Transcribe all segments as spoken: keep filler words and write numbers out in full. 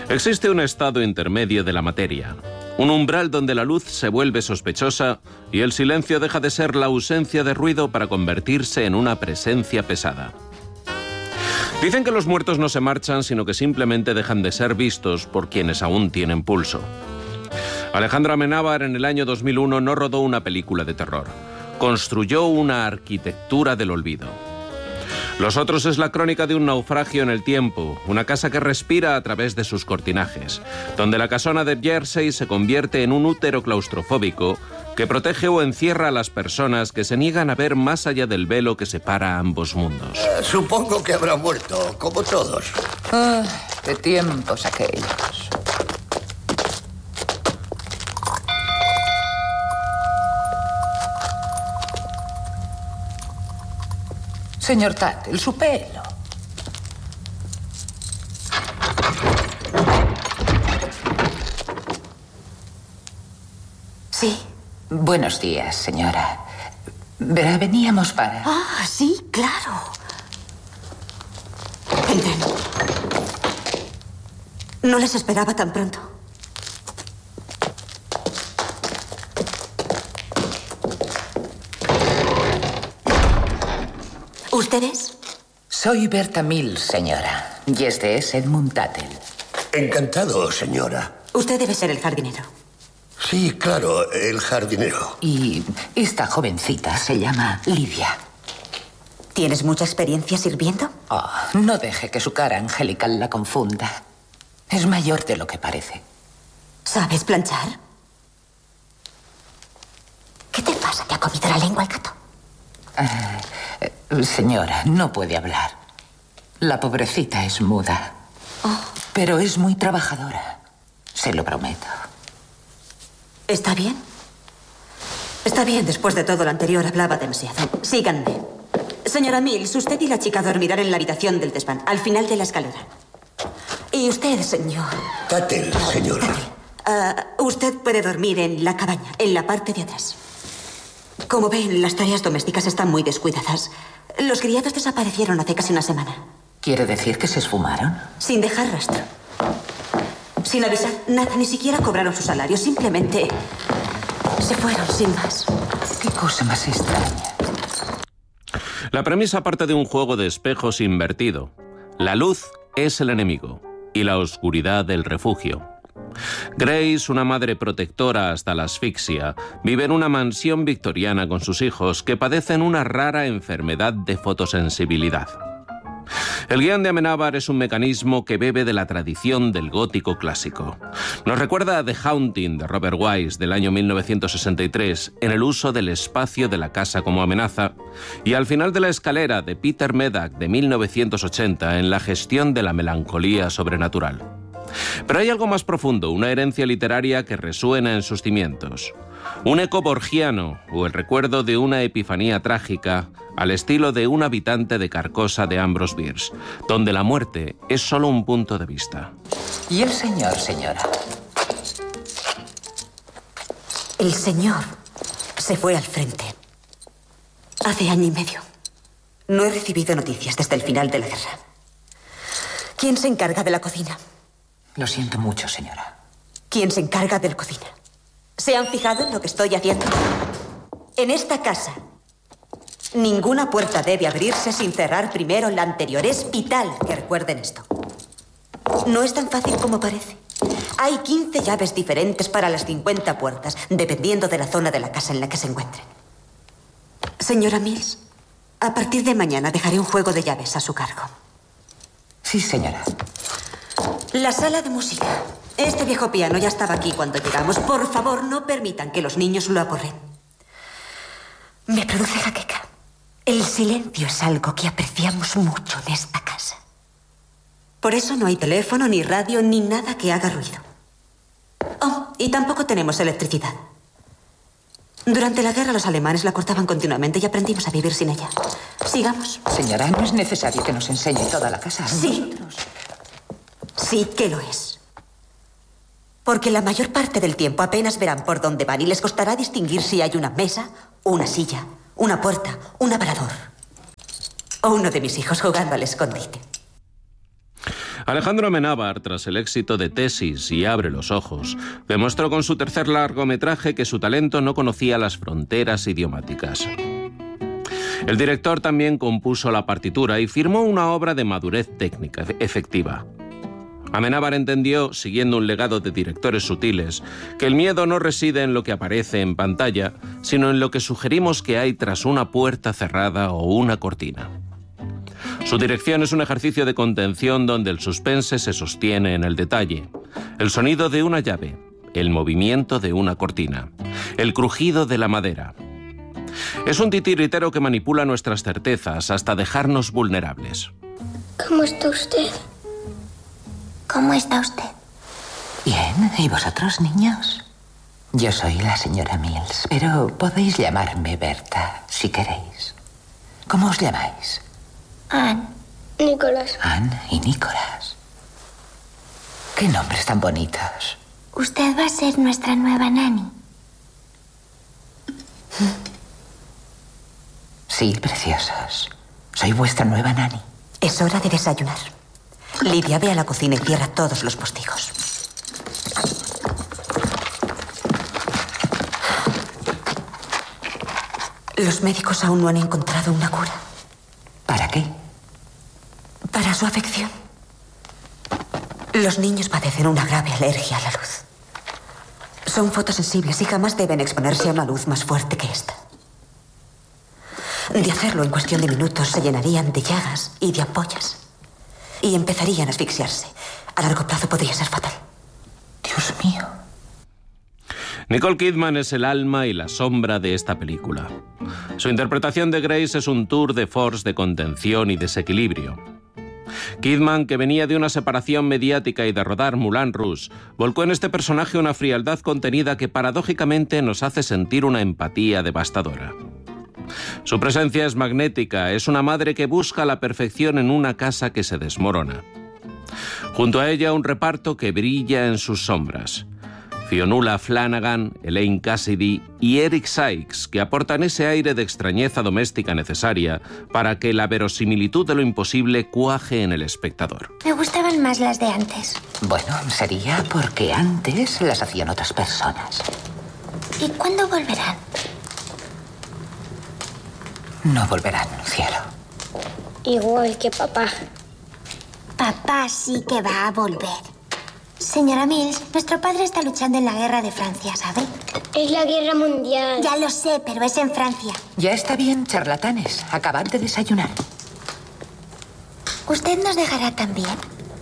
Existe un estado intermedio de la materia, un umbral donde la luz se vuelve sospechosa y el silencio deja de ser la ausencia de ruido para convertirse en una presencia pesada. Dicen que los muertos no se marchan, sino que simplemente dejan de ser vistos por quienes aún tienen pulso. Alejandro Amenábar en el año dos mil uno no rodó una película de terror, construyó una arquitectura del olvido. Los otros es la crónica de un naufragio en el tiempo, una casa que respira a través de sus cortinajes, donde la casona de Jersey se convierte en un útero claustrofóbico que protege o encierra a las personas que se niegan a ver más allá del velo que separa ambos mundos. Uh, supongo que habrá muerto, como todos. Ah, qué tiempos aquellos. Señor Tuttle, su pelo. Sí. Buenos días, señora. Verá, veníamos para... Ah, sí, claro. Entren. No les esperaba tan pronto. ¿Ustedes? Soy Berta Mills, señora. Y este es Edmund Tuttle. Encantado, señora. Usted debe ser el jardinero. Sí, claro, el jardinero. Y esta jovencita se llama Lidia. ¿Tienes mucha experiencia sirviendo? Oh, no deje que su cara angelical la confunda. Es mayor de lo que parece. ¿Sabes planchar? ¿Qué te pasa? ¿Te ha comido la lengua el gato? Uh, señora, no puede hablar. La pobrecita es muda. Oh. Pero es muy trabajadora. Se lo prometo. ¿Está bien? Está bien, después de todo lo anterior hablaba demasiado. Síganme. Señora Mills, usted y la chica dormirán en la habitación del desván, al final de la escalera. Y usted, señor... Tuttle, señora. Uh, usted puede dormir en la cabaña, en la parte de atrás. Como ven, las tareas domésticas están muy descuidadas. Los criados desaparecieron hace casi una semana. ¿Quiere decir que se esfumaron? Sin dejar rastro. Sin avisar nada, ni siquiera cobraron su salario. Simplemente se fueron sin más. Qué cosa más extraña. La premisa parte de un juego de espejos invertido. La luz es el enemigo y la oscuridad el refugio. Grace, una madre protectora hasta la asfixia, vive en una mansión victoriana con sus hijos que padecen una rara enfermedad de fotosensibilidad. El guión de Amenábar es un mecanismo que bebe de la tradición del gótico clásico. Nos recuerda a The Haunting de Robert Wise del año mil novecientos sesenta y tres en el uso del espacio de la casa como amenaza y al final de la escalera de Peter Medak de mil novecientos ochenta en la gestión de la melancolía sobrenatural. Pero hay algo más profundo, una herencia literaria que resuena en sus cimientos. Un eco borgiano o el recuerdo de una epifanía trágica al estilo de Un habitante de Carcosa de Ambrose Bierce, donde la muerte es solo un punto de vista. ¿Y el señor, señora? El señor se fue al frente. Hace año y medio. No he recibido noticias desde el final de la guerra. ¿Quién se encarga de la cocina? Lo siento mucho, señora. ¿Quién se encarga de la cocina? ¿Se han fijado en lo que estoy haciendo? En esta casa, ninguna puerta debe abrirse sin cerrar primero la anterior. Es vital que recuerden esto. No es tan fácil como parece. Hay quince llaves diferentes para las cincuenta puertas, dependiendo de la zona de la casa en la que se encuentren. Señora Mills, a partir de mañana dejaré un juego de llaves a su cargo. Sí, señora. La sala de música. Este viejo piano ya estaba aquí cuando llegamos. Por favor, no permitan que los niños lo aporren. Me produce jaqueca. El silencio es algo que apreciamos mucho en esta casa. Por eso no hay teléfono, ni radio, ni nada que haga ruido. Oh, y tampoco tenemos electricidad. Durante la guerra los alemanes la cortaban continuamente y aprendimos a vivir sin ella. Sigamos. Señora, no es necesario que nos enseñe toda la casa. Sí. Sí que lo es. Porque la mayor parte del tiempo apenas verán por dónde van y les costará distinguir si hay una mesa, una silla, una puerta, un aparador. O uno de mis hijos jugando al escondite. Alejandro Amenábar, tras el éxito de Tesis y Abre los ojos, demostró con su tercer largometraje que su talento no conocía las fronteras idiomáticas. El director también compuso la partitura y firmó una obra de madurez técnica efectiva. Amenábar entendió, siguiendo un legado de directores sutiles, que el miedo no reside en lo que aparece en pantalla, sino en lo que sugerimos que hay tras una puerta cerrada o una cortina. Su dirección es un ejercicio de contención donde el suspense se sostiene en el detalle, el sonido de una llave, el movimiento de una cortina, el crujido de la madera. Es un titiritero que manipula nuestras certezas hasta dejarnos vulnerables. ¿Cómo está usted? ¿Cómo está usted? Bien, ¿y vosotros, niños? Yo soy la señora Mills, pero podéis llamarme Berta, si queréis. ¿Cómo os llamáis? Anne. Nicolás. Anne y Nicolás. ¡Qué nombres tan bonitos! Usted va a ser nuestra nueva nani. Sí, preciosos. Soy vuestra nueva nani. Es hora de desayunar. Lidia, ve a la cocina y cierra todos los postigos. Los médicos aún no han encontrado una cura. ¿Para qué? Para su afección. Los niños padecen una grave alergia a la luz. Son fotosensibles y jamás deben exponerse a una luz más fuerte que esta. De hacerlo en cuestión de minutos se llenarían de llagas y de ampollas. Y empezarían a asfixiarse. A largo plazo podría ser fatal. Dios mío. Nicole Kidman es el alma y la sombra de esta película. Su interpretación de Grace es un tour de force de contención y desequilibrio. Kidman, que venía de una separación mediática y de rodar Moulin Rouge, volcó en este personaje una frialdad contenida que paradójicamente nos hace sentir una empatía devastadora. Su presencia es magnética, es una madre que busca la perfección en una casa que se desmorona. Junto a ella un reparto que brilla en sus sombras. Fionnuala Flanagan, Elaine Cassidy y Eric Sykes, que aportan ese aire de extrañeza doméstica necesaria para que la verosimilitud de lo imposible cuaje en el espectador. Me gustaban más las de antes. Bueno, sería porque antes las hacían otras personas. ¿Y cuándo volverán? No volverán, cielo. Igual que papá. Papá sí que va a volver. Señora Mills, nuestro padre está luchando en la guerra de Francia, ¿sabe? Es la guerra mundial. Ya lo sé, pero es en Francia. Ya está bien, charlatanes. Acabad de desayunar. ¿Usted nos dejará también?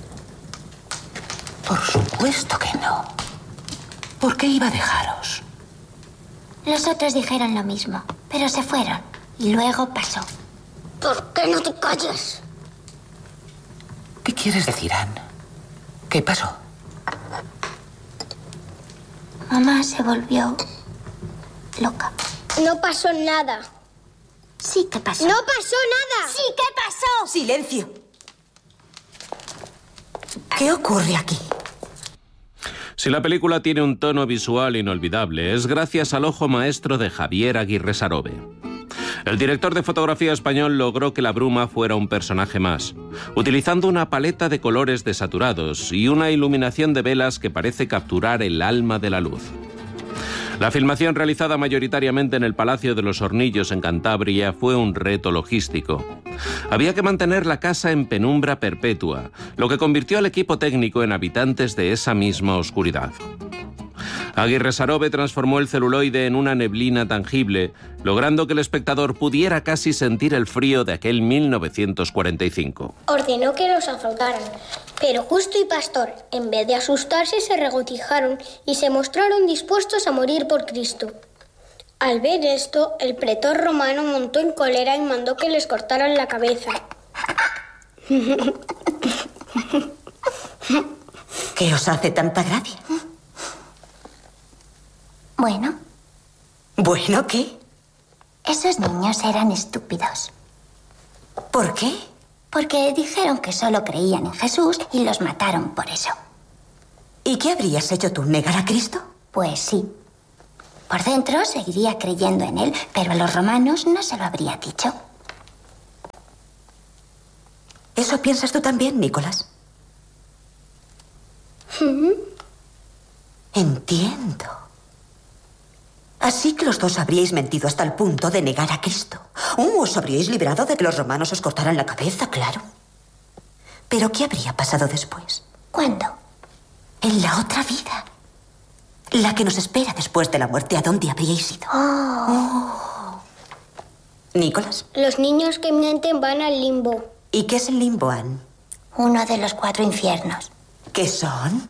Por supuesto que no. ¿Por qué iba a dejaros? Los otros dijeron lo mismo, pero se fueron. Y luego pasó. ¿Por qué no te callas? ¿Qué quieres decir, Anne? ¿Qué pasó? Mamá se volvió loca. No pasó nada. Sí que pasó. ¡No pasó nada! ¡Sí que pasó! ¡Silencio! ¿Qué ocurre aquí? Si la película tiene un tono visual inolvidable, es gracias al ojo maestro de Javier Aguirre Sarobe. El director de fotografía español logró que la bruma fuera un personaje más, utilizando una paleta de colores desaturados y una iluminación de velas que parece capturar el alma de la luz. La filmación, realizada mayoritariamente en el Palacio de los Hornillos en Cantabria, fue un reto logístico. Había que mantener la casa en penumbra perpetua, lo que convirtió al equipo técnico en habitantes de esa misma oscuridad. Aguirre Sarobe transformó el celuloide en una neblina tangible, logrando que el espectador pudiera casi sentir el frío de aquel mil novecientos cuarenta y cinco. Ordenó que los azotaran, pero Justo y Pastor, en vez de asustarse, se regocijaron y se mostraron dispuestos a morir por Cristo. Al ver esto, el pretor romano montó en cólera y mandó que les cortaran la cabeza. ¿Qué os hace tanta gracia? Bueno. ¿Bueno qué? Esos niños eran estúpidos. ¿Por qué? Porque dijeron que solo creían en Jesús y los mataron por eso. ¿Y qué habrías hecho tú, negar a Cristo? Pues sí. Por dentro seguiría creyendo en él, pero a los romanos no se lo habría dicho. ¿Eso piensas tú también, Nicolás? Entiendo. Así que los dos habríais mentido hasta el punto de negar a Cristo. Uh, os habríais librado de que los romanos os cortaran la cabeza, claro. Pero ¿qué habría pasado después? ¿Cuándo? En la otra vida. La que nos espera después de la muerte. ¿A dónde habríais ido? Oh. Oh. ¿Nicolás? Los niños que mienten van al limbo. ¿Y qué es el limbo, Anne? Uno de los cuatro infiernos. ¿Qué son?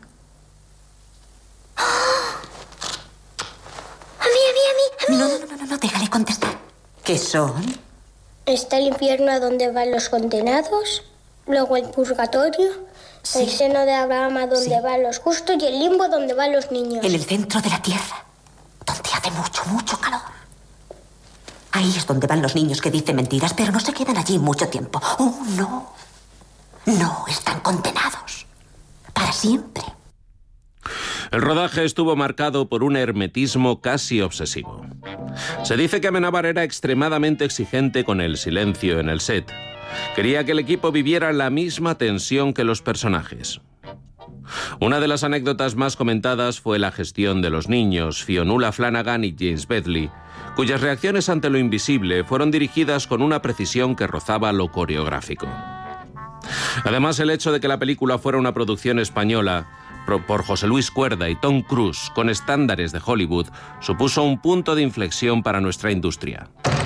A mí, a mí, a mí, a mí. No, no, no, no, no, déjale contestar. ¿Qué son? Está el infierno a donde van los condenados, luego el purgatorio, Sí. el seno de Abraham a donde Sí. van los justos y el limbo donde van los niños. En el centro de la tierra, donde hace mucho, mucho calor. Ahí es donde van los niños que dicen mentiras, pero no se quedan allí mucho tiempo. Oh, no. No, están condenados. Para siempre. El rodaje estuvo marcado por un hermetismo casi obsesivo. Se dice que Amenábar era extremadamente exigente con el silencio en el set. Quería que el equipo viviera la misma tensión que los personajes. Una de las anécdotas más comentadas fue la gestión de los niños, Fionnuala Flanagan y James Bedley, cuyas reacciones ante lo invisible fueron dirigidas con una precisión que rozaba lo coreográfico. Además, el hecho de que la película fuera una producción española por José Luis Cuerda y Tom Cruise con estándares de Hollywood supuso un punto de inflexión para nuestra industria.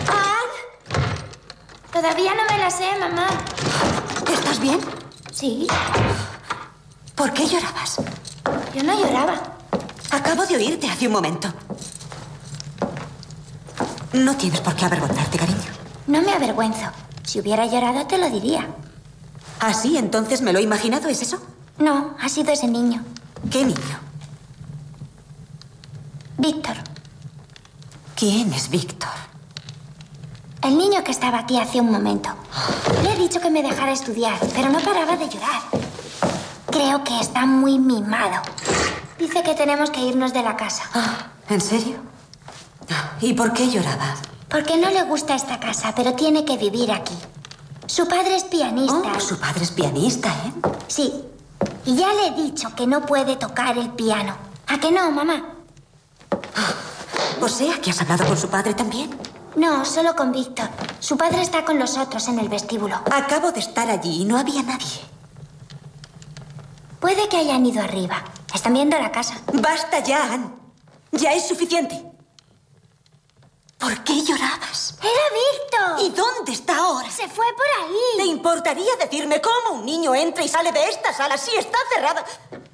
Todavía no me la sé, mamá. ¿Estás bien? Sí, ¿Por qué llorabas? yo no lloraba. Acabo de oírte hace un momento. No tienes por qué avergonzarte, cariño. No me avergüenzo. Si hubiera llorado, te lo diría. ¿Ah, sí? Entonces me lo he imaginado, ¿es eso? No, ha sido ese niño. ¿Qué niño? Víctor. ¿Quién es Víctor? El niño que estaba aquí hace un momento. Le he dicho que me dejara estudiar, pero no paraba de llorar. Creo que está muy mimado. Dice que tenemos que irnos de la casa. Ah, ¿en serio? ¿Y por qué lloraba? Porque no le gusta esta casa, pero tiene que vivir aquí. Su padre es pianista. Oh, su padre es pianista, ¿eh? Sí. Y ya le he dicho que no puede tocar el piano. ¿A que no, mamá? O sea, que has hablado con su padre también. No, solo con Víctor. Su padre está con los otros en el vestíbulo. Acabo de estar allí y no había nadie. Puede que hayan ido arriba. Están viendo la casa. Basta ya, Anne. Ya es suficiente. ¿Por qué llorabas? ¡Era Víctor! ¿Y dónde está ahora? Se fue por ¿Te ahí. importaría decirme cómo un niño entra y sale de esta sala si está cerrada?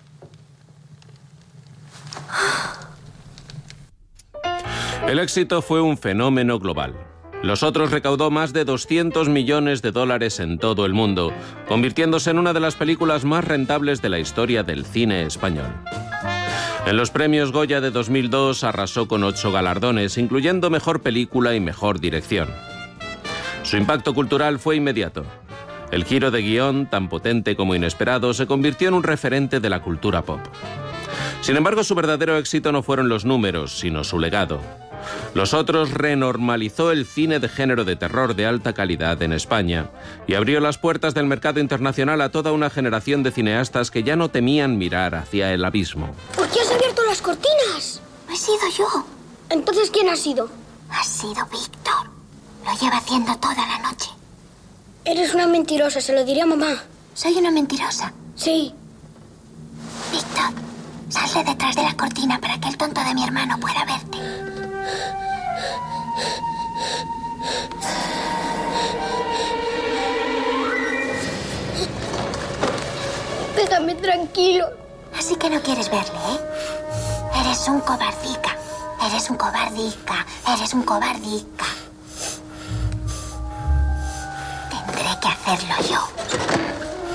El éxito fue un fenómeno global. Los Otros recaudó más de doscientos millones de dólares en todo el mundo, convirtiéndose en una de las películas más rentables de la historia del cine español. En los premios Goya de dos mil dos arrasó con ocho galardones, incluyendo Mejor Película y Mejor Dirección. Su impacto cultural fue inmediato. El giro de guión, tan potente como inesperado, se convirtió en un referente de la cultura pop. Sin embargo, su verdadero éxito no fueron los números, sino su legado. Los Otros renormalizó el cine de género de terror de alta calidad en España y abrió las puertas del mercado internacional a toda una generación de cineastas que ya no temían mirar hacia el abismo. ¿Por qué has abierto las cortinas? No he sido yo. Entonces, ¿quién ha sido? Ha sido Víctor. Lo lleva haciendo toda la noche. Eres una mentirosa, se lo diré a mamá. Soy una mentirosa. Sí. Víctor, sal de detrás de la cortina para que el tonto de mi hermano pueda verte. Déjame tranquilo. Así que no quieres verle, ¿eh? Eres un cobardica. Eres un cobardica. Eres un cobardica. Tendré que hacerlo yo.